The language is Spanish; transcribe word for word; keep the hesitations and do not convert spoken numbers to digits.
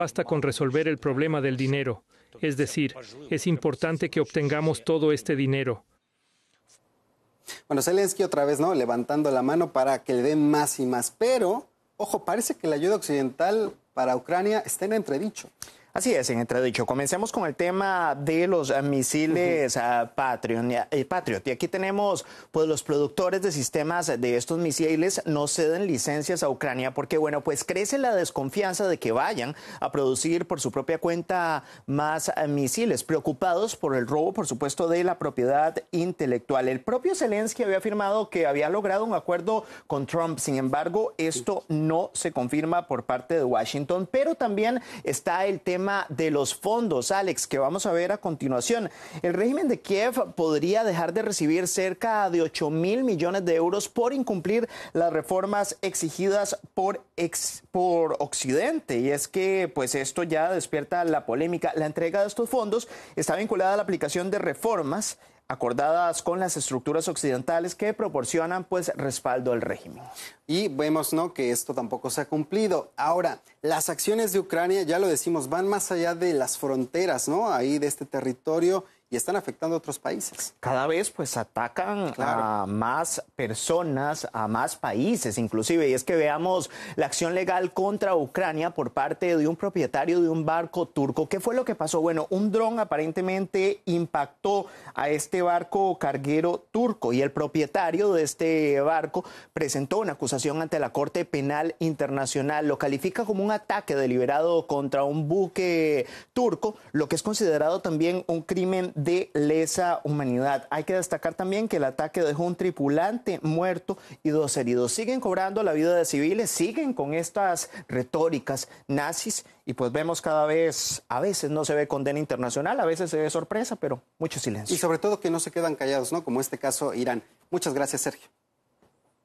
basta con resolver el problema del dinero. Es decir, es importante que obtengamos todo este dinero. Bueno, Zelensky otra vez, ¿no? Levantando la mano para que le den más y más. Pero, ojo, parece que la ayuda occidental para Ucrania está en entredicho. Así es, en entredicho. Comencemos con el tema de los uh, misiles uh, Patriot, eh, Patriot. Y aquí tenemos, pues, los productores de sistemas de estos misiles no ceden licencias a Ucrania porque, bueno, pues crece la desconfianza de que vayan a producir por su propia cuenta más uh, misiles, preocupados por el robo, por supuesto, de la propiedad intelectual. El propio Zelensky había afirmado que había logrado un acuerdo con Trump. Sin embargo, esto no se confirma por parte de Washington, pero también está el tema de los fondos, Alex, que vamos a ver a continuación. El régimen de Kiev podría dejar de recibir cerca de ocho mil millones de euros por incumplir las reformas exigidas por, ex, por Occidente. Y es que pues esto ya despierta la polémica. La entrega de estos fondos está vinculada a la aplicación de reformas acordadas con las estructuras occidentales que proporcionan pues respaldo al régimen. Y vemos, ¿no?, que esto tampoco se ha cumplido. Ahora, las acciones de Ucrania, ya lo decimos, van más allá de las fronteras, ¿no?, ahí de este territorio, y están afectando a otros países. Cada vez pues atacan claro. a más personas, a más países inclusive. Y es que veamos la acción legal contra Ucrania por parte de un propietario de un barco turco. ¿Qué fue lo que pasó? Bueno, un dron aparentemente impactó a este barco carguero turco y el propietario de este barco presentó una acusación ante la Corte Penal Internacional. Lo califica como un ataque deliberado contra un buque turco, lo que es considerado también un crimen de lesa humanidad. Hay que destacar también que el ataque dejó un tripulante muerto y dos heridos. Siguen cobrando la vida de civiles, siguen con estas retóricas nazis y pues vemos cada vez, a veces no se ve condena internacional, a veces se ve sorpresa, pero mucho silencio. Y sobre todo que no se quedan callados, ¿no? Como este caso Irán. Muchas gracias, Sergio.